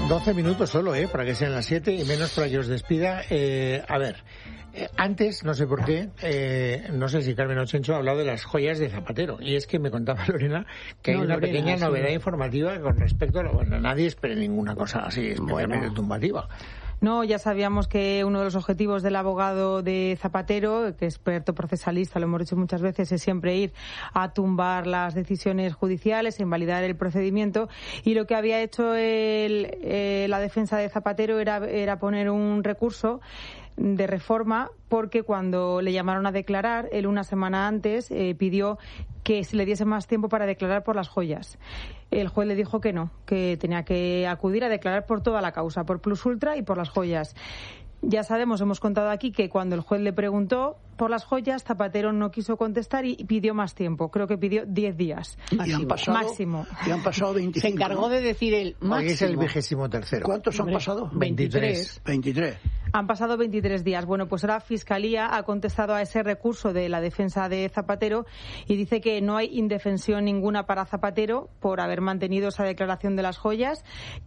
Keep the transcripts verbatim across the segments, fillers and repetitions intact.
doce minutos solo, ¿eh? Para que sean las siete y menos para que os despida. Eh, a ver, eh, antes, no sé por qué, eh, no sé si Carmen Ochencho ha hablado de las joyas de Zapatero. Y es que me contaba Lorena que no, hay una Lorena, pequeña sí. novedad informativa con respecto a lo... Bueno, nadie espere ninguna cosa así especialmente bueno. tumbativa. No, ya sabíamos que uno de los objetivos del abogado de Zapatero, que es experto procesalista, lo hemos dicho muchas veces, es siempre ir a tumbar las decisiones judiciales, invalidar el procedimiento, y lo que había hecho el, eh, la defensa de Zapatero era, era poner un recurso de reforma, porque cuando le llamaron a declarar, él una semana antes eh, pidió que se le diese más tiempo para declarar por las joyas. El juez le dijo que no, que tenía que acudir a declarar por toda la causa, por Plus Ultra y por las joyas. Ya sabemos, hemos contado aquí que cuando el juez le preguntó por las joyas, Zapatero no quiso contestar y pidió más tiempo. Creo que pidió diez días. Y han pasado, máximo. Y han pasado veinticinco. Se encargó de decir el máximo. Hoy es el vigésimo tercero. ¿Cuántos han pasado? veintitrés. veintitrés. Han pasado veintitrés días. Bueno, pues ahora Fiscalía ha contestado a ese recurso de la defensa de Zapatero y dice que no hay indefensión ninguna para Zapatero por haber mantenido esa declaración de las joyas,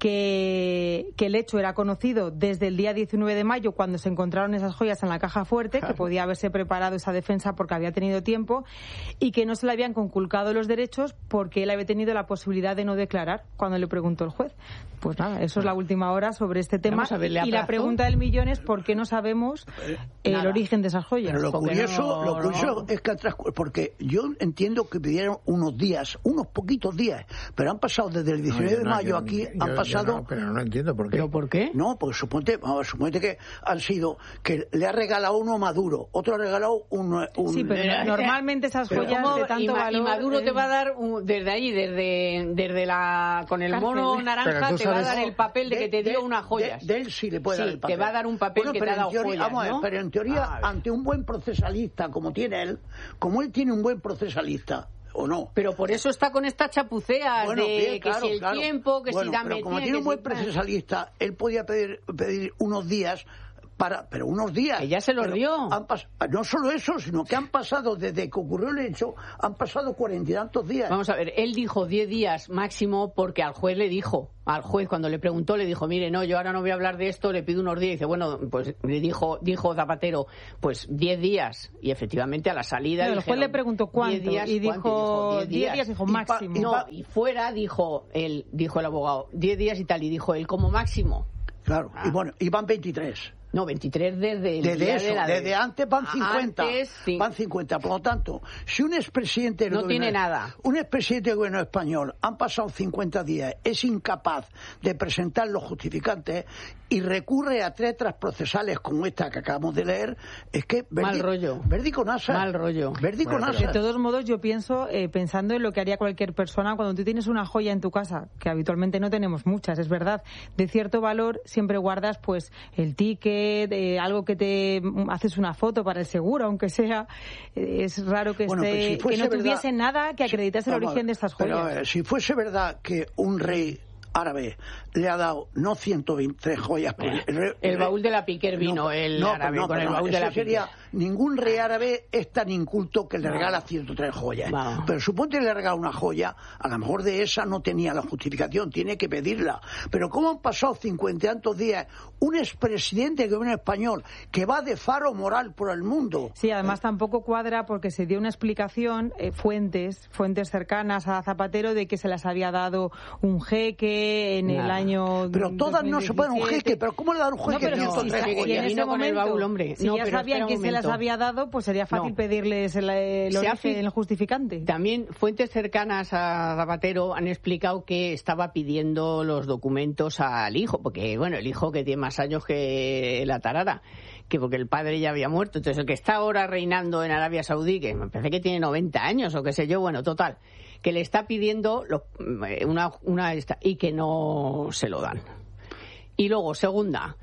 que, que el hecho era conocido desde el día diecinueve de mayo, cuando se encontraron esas joyas en la caja fuerte, que podía haberse preparado esa defensa porque había tenido tiempo, y que no se le habían conculcado los derechos porque él había tenido la posibilidad de no declarar cuando le preguntó el juez. Pues nada, eso es la última hora sobre este tema. Y la pregunta del millón es ¿por qué no sabemos el nada. origen de esas joyas? Pero lo curioso, no, lo curioso no. es que atrás, porque yo entiendo que pidieron unos días, unos poquitos días, pero han pasado desde el diecinueve no, de mayo yo, aquí, yo, han pasado... Yo no, pero no entiendo por qué. ¿Pero por qué? No, pues suponte, vamos, suponte que han sido, que le ha regalado uno a Maduro, otro ha regalado un... un sí, pero eh, normalmente esas joyas de tanto y, valor... Y Maduro eh, te va a dar, un, desde ahí, desde, desde la... con el cárcel. mono naranja, te va a dar el papel de, de que te de, dio unas joyas. De, de él sí le puede sí, dar el papel. te va a dar un papel bueno, que te ha dado teoría, joyas, vamos a ver, ¿no? Pero en teoría, ah, ante un buen procesalista como tiene él, como él tiene un buen procesalista, ¿o no? Pero por eso está con esta chapucea bueno, de bien, que claro, si el claro. tiempo, que bueno, si dame pero como tiene, tiene un buen si... procesalista, él podía pedir, pedir unos días para, pero unos días. Que ya se los dio. Han pas, no solo eso, sino que han pasado, desde que ocurrió el hecho, han pasado cuarenta y tantos días. Vamos a ver, él dijo diez días máximo porque al juez le dijo, al juez cuando le preguntó, le dijo, mire, no, yo ahora no voy a hablar de esto, le pido unos días. Y dice, bueno, pues le dijo, dijo Zapatero, pues diez días. Y efectivamente a la salida... No, el juez le preguntó cuánto días, y dijo diez días, dijo máximo. Y, pa, y, pa, no, y fuera dijo, él, dijo el abogado, diez días y tal, y dijo él como máximo. Claro, ah. y bueno, y van veintitrés. No, veintitrés desde el desde día eso, de la desde de... antes van cincuenta. Antes, sí. Van cincuenta. Por lo tanto, si un expresidente del no gobierno, tiene nada. Un expresidente del gobierno español han pasado cincuenta días, es incapaz de presentar los justificantes y recurre a letras procesales como esta que acabamos de leer, es que Verdi, mal rollo. Verdi con asa. Mal rollo. Verdi con bueno, asa. De todos modos, yo pienso, eh, pensando en lo que haría cualquier persona, cuando tú tienes una joya en tu casa, que habitualmente no tenemos muchas, es verdad, de cierto valor, siempre guardas pues el ticket, eh, algo que te haces una foto para el seguro, aunque sea, eh, es raro que bueno, esté, si que no tuviese verdad, nada que acreditase el origen de estas joyas. Pero eh, si fuese verdad que un rey árabe le ha dado no ciento veintitrés joyas por el, el, el baúl de la Piquer vino no, el no, árabe no, con el no, baúl de la sería, Piquer. Ningún rey árabe es tan inculto que le regala ciento tres joyas. No. Pero suponte que le regala una joya, a lo mejor de esa no tenía la justificación, tiene que pedirla. Pero ¿cómo han pasado cincuenta y tantos días un expresidente del gobierno español que va de faro moral por el mundo? Sí, además eh, tampoco cuadra porque se dio una explicación, eh, fuentes, fuentes cercanas a Zapatero, de que se las había dado un jeque en nah. el año Pero todas no se pueden un jeque, pero ¿cómo le dan un jeque? No, pero no, si, si, si, si en ese con momento, el baúl, hombre. si no, ya pero sabían que se las había dado, pues sería fácil no. pedirles el, el origen, el justificante. También fuentes cercanas a Zapatero han explicado que estaba pidiendo los documentos al hijo, porque bueno, el hijo que tiene más años que la tarara, que porque el padre ya había muerto, entonces el que está ahora reinando en Arabia Saudí, que me parece que tiene noventa años o qué sé yo, bueno, total, que le está pidiendo lo, una, una esta, y que no se lo dan. Y luego, segunda,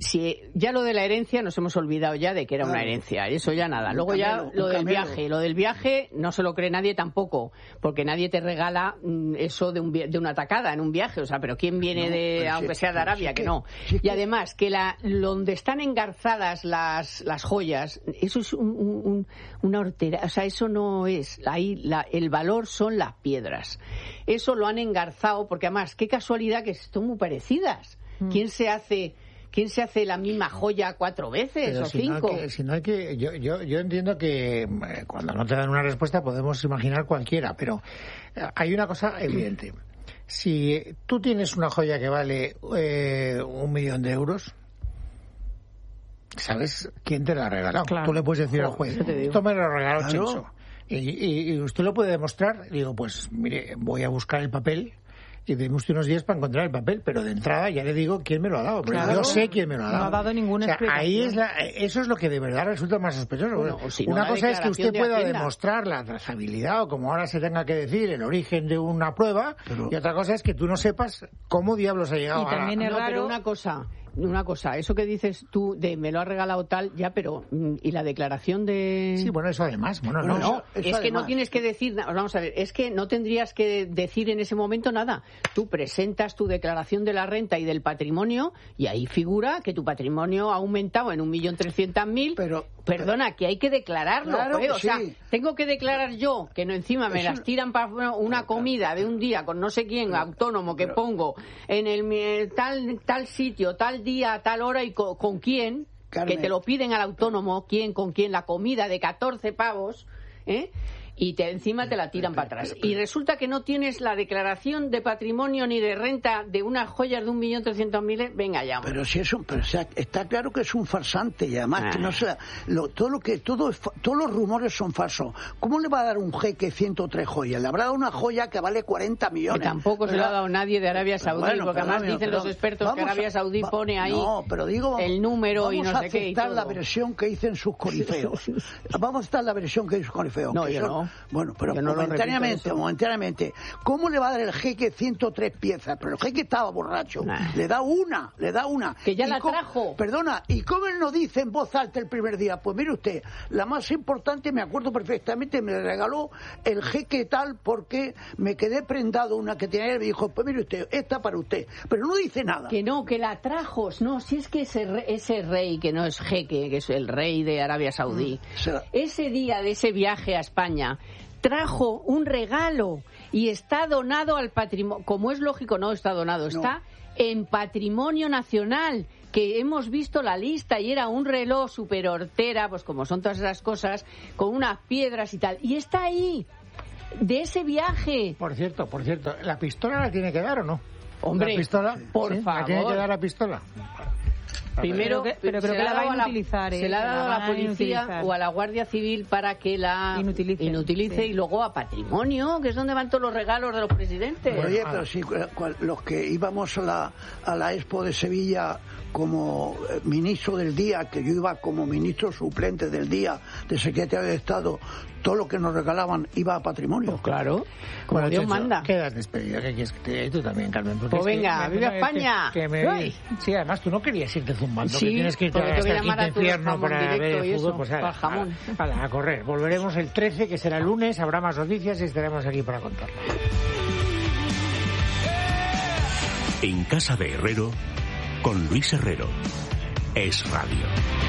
si ya lo de la herencia nos hemos olvidado ya de que era una herencia, eso ya nada. Luego ya lo del viaje, lo del viaje no se lo cree nadie tampoco, porque nadie te regala eso de, un, de una tacada en un viaje, o sea, pero ¿quién viene no, de, aunque sea de Arabia, que no? Y además, que la donde están engarzadas las, las joyas, eso es un, un, una hortera, o sea, eso no es, ahí la, el valor son las piedras. Eso lo han engarzado, porque además, qué casualidad que son muy parecidas. Mm. ¿Quién se hace... ¿Quién se hace la misma joya cuatro veces Pero o si cinco? No que, si no hay que, yo, yo, yo entiendo que eh, cuando no te dan una respuesta podemos imaginar cualquiera, pero eh, hay una cosa evidente. Si tú tienes una joya que vale eh, un millón de euros, ¿sabes quién te la ha regalado? Claro. Tú le puedes decir al juez, esto me lo regaló Chencho. Y, y, y usted lo puede demostrar. Digo, pues mire, voy a buscar el papel y deme usted unos días para encontrar el papel, pero de entrada ya le digo quién me lo ha dado, porque claro, yo sé quién me lo ha dado. No ha dado ninguna o sea, explicación. Ahí es la, eso es lo que de verdad resulta más sospechoso. Bueno, si no, una cosa es que usted pueda de demostrar la trazabilidad o como ahora se tenga que decir el origen de una prueba, pero... y otra cosa es que tú no sepas cómo diablos ha llegado y también a... es no, raro... pero una cosa... Una cosa, eso que dices tú de me lo ha regalado tal, ya, pero ¿y la declaración de...? Sí, bueno, eso además. Bueno, no, no, no eso, es eso que además. No tienes que decir, vamos a ver, es que no tendrías que decir en ese momento nada. Tú presentas tu declaración de la renta y del patrimonio y ahí figura que tu patrimonio ha aumentado en un millón trescientos mil. Pero, perdona, que hay que declararlo. Claro, ¿eh? O sí. sea, tengo que declarar yo que no encima me eso... las tiran para una comida de un día con no sé quién pero, autónomo que pero... pongo en el tal tal sitio, tal día, tal hora y con, con quién, Carmen. Que te lo piden al autónomo, quién, con quién, la comida de catorce pavos, ¿eh? Y te, encima te la tiran para atrás. Y resulta que no tienes la declaración de patrimonio ni de renta de unas joyas de un millón trescientos mil. Venga ya. Pero si es un, pero o sea, está claro que es un farsante y además ah. que no sea lo, todo lo que todo es, todos los rumores son falsos. ¿Cómo le va a dar un jeque ciento tres joyas? Le habrá dado una joya que vale cuarenta millones. Que tampoco pero, se lo ha dado nadie de Arabia Saudí, bueno, porque además dicen pero, los expertos que Arabia Saudí a, pone ahí no, pero digo, el número y no sé qué. Vamos a aceptar la versión que dicen sus corifeos. Vamos a aceptar la versión que dicen sus corifeos. No, yo son, no. Bueno, pero no momentáneamente, momentáneamente. ¿Cómo le va a dar el jeque ciento tres piezas? Pero el jeque estaba borracho. Nah. Le da una, le da una. Que ya y la cómo, trajo. Perdona, ¿y cómo él no dice en voz alta el primer día? Pues mire usted, la más importante, me acuerdo perfectamente, me regaló el jeque tal porque me quedé prendado una que tenía él y me dijo, pues mire usted, esta para usted. Pero no dice nada. Que no, que la trajo. No, si es que ese rey, ese rey que no es jeque, que es el rey de Arabia Saudí, mm. ese día de ese viaje a España trajo un regalo y está donado al patrimonio, como es lógico, no está donado, está no. en patrimonio nacional, que hemos visto la lista y era un reloj super hortera, pues como son todas esas cosas, con unas piedras y tal, y está ahí, de ese viaje. Por cierto, por cierto, ¿la pistola la tiene que dar o no? Hombre, ¿la pistola? por ¿Sí? favor. ¿La tiene que dar la pistola? Primero, pero, que, pero creo que la van a utilizar. Se eh, la ha dado a la policía o a la Guardia Civil para que la inutilice, inutilice sí. Y luego a patrimonio, que es donde van todos los regalos de los presidentes. Oye, pero sí, los que íbamos a la, a la Expo de Sevilla como ministro del día, que yo iba como ministro suplente del día, de secretario de Estado, todo lo que nos regalaban iba a patrimonio. Pues claro, como bueno, Dios Chencho, manda. Quedas despedida, ¿qué quieres que te diga? Y tú también, Carmen. Pues venga, que, ¡viva me, España! Que, que me, sí, además tú no querías irte zumbando, sí, que tienes que irte hasta el quinto infierno para ver el fútbol, pues a, a, a, a correr. Volveremos el trece, que será el lunes, habrá más noticias y estaremos aquí para contarlo. En Casa de Herrero, con Luis Herrero. Es Radio.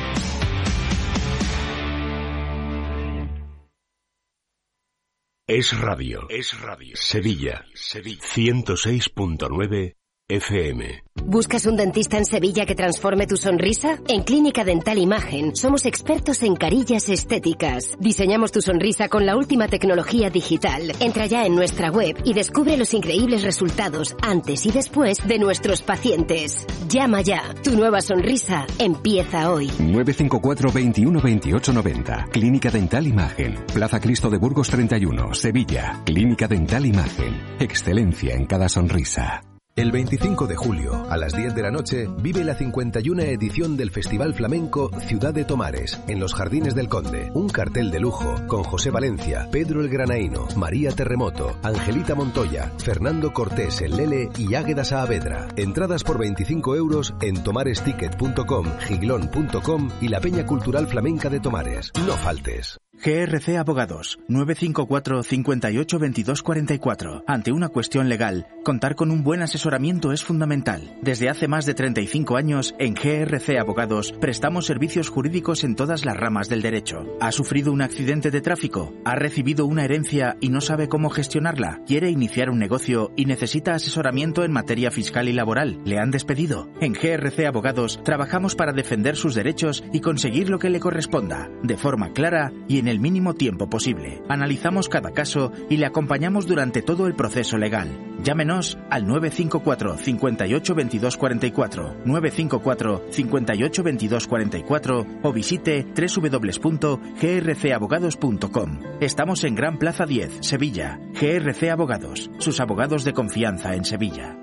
Es Radio. Es Radio. Sevilla. Sevilla. ciento seis punto nueve F M. ¿Buscas un dentista en Sevilla que transforme tu sonrisa? En Clínica Dental Imagen somos expertos en carillas estéticas. Diseñamos tu sonrisa con la última tecnología digital. Entra ya en nuestra web y descubre los increíbles resultados antes y después de nuestros pacientes. Llama ya. Tu nueva sonrisa empieza hoy. nueve cinco cuatro, veintiuno, veintiocho, noventa. Clínica Dental Imagen. Plaza Cristo de Burgos treinta y uno, Sevilla. Clínica Dental Imagen. Excelencia en cada sonrisa. El veinticinco de julio, a las diez de la noche, vive la cincuenta y una edición del Festival Flamenco Ciudad de Tomares, en los Jardines del Conde. Un cartel de lujo con José Valencia, Pedro el Granaíno, María Terremoto, Angelita Montoya, Fernando Cortés el Lele y Águeda Saavedra. Entradas por veinticinco euros en tomaresticket punto com, giglón punto com y la Peña Cultural Flamenca de Tomares. No faltes. G R C Abogados, nueve cinco cuatro, cinco ocho, veintidós cuarenta y cuatro. Ante una cuestión legal, contar con un buen asesoramiento es fundamental. Desde hace más de treinta y cinco años, en G R C Abogados, prestamos servicios jurídicos en todas las ramas del derecho. ¿Ha sufrido un accidente de tráfico? ¿Ha recibido una herencia y no sabe cómo gestionarla? ¿Quiere iniciar un negocio y necesita asesoramiento en materia fiscal y laboral? ¿Le han despedido? En G R C Abogados, trabajamos para defender sus derechos y conseguir lo que le corresponda, de forma clara y en el mínimo tiempo posible. Analizamos cada caso y le acompañamos durante todo el proceso legal. Llámenos al nueve cinco cuatro, cinco ocho, veintidós cuarenta y cuatro, nueve cinco cuatro, cinco ocho, veintidós cuarenta y cuatro o visite doble u doble u doble u punto g r c abogados punto com. Estamos en Gran Plaza diez, Sevilla. G R C Abogados, sus abogados de confianza en Sevilla.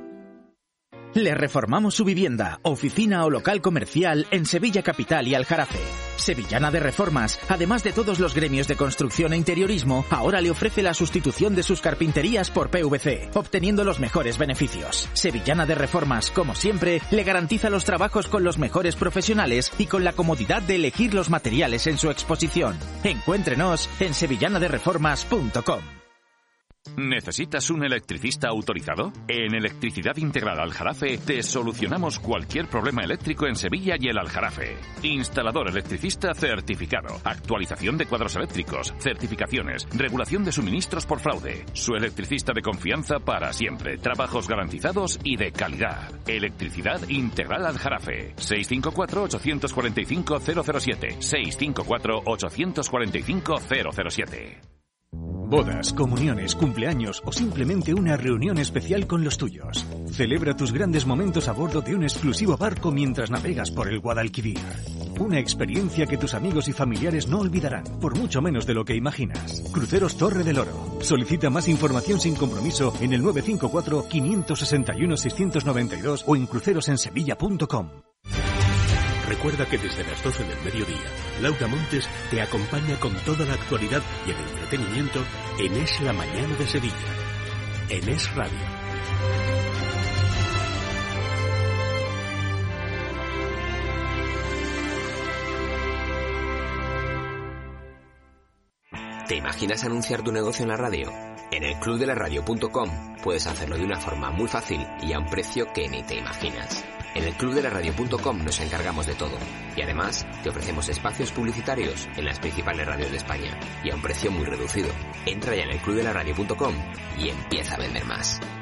Le reformamos su vivienda, oficina o local comercial en Sevilla Capital y Aljarafe. Sevillana de Reformas, además de todos los gremios de construcción e interiorismo, ahora le ofrece la sustitución de sus carpinterías por P V C, obteniendo los mejores beneficios. Sevillana de Reformas, como siempre, le garantiza los trabajos con los mejores profesionales y con la comodidad de elegir los materiales en su exposición. Encuéntrenos en sevillana de reformas punto com. ¿Necesitas un electricista autorizado? En Electricidad Integral Aljarafe te solucionamos cualquier problema eléctrico en Sevilla y el Aljarafe. Instalador electricista certificado, actualización de cuadros eléctricos, certificaciones, regulación de suministros por fraude. Su electricista de confianza para siempre, trabajos garantizados y de calidad. Electricidad Integral Aljarafe. seis cinco cuatro, ocho cuatro cinco, cero cero siete. seis cinco cuatro, ocho cuatro cinco, cero cero siete. Bodas, comuniones, cumpleaños o simplemente una reunión especial con los tuyos. Celebra tus grandes momentos a bordo de un exclusivo barco mientras navegas por el Guadalquivir. Una experiencia que tus amigos y familiares no olvidarán, por mucho menos de lo que imaginas. Cruceros Torre del Oro. Solicita más información sin compromiso en el nueve cinco cuatro, cinco seis uno, seis nueve dos o en crucerosensevilla punto com. Recuerda que desde las doce del mediodía, Laura Montes te acompaña con toda la actualidad y el entretenimiento en Es la Mañana de Sevilla, en Es Radio. ¿Te imaginas anunciar tu negocio en la radio? En el club de la radio punto com puedes hacerlo de una forma muy fácil y a un precio que ni te imaginas. En el club de la radio punto com nos encargamos de todo y además te ofrecemos espacios publicitarios en las principales radios de España y a un precio muy reducido. Entra ya en el club de la radio punto com y empieza a vender más.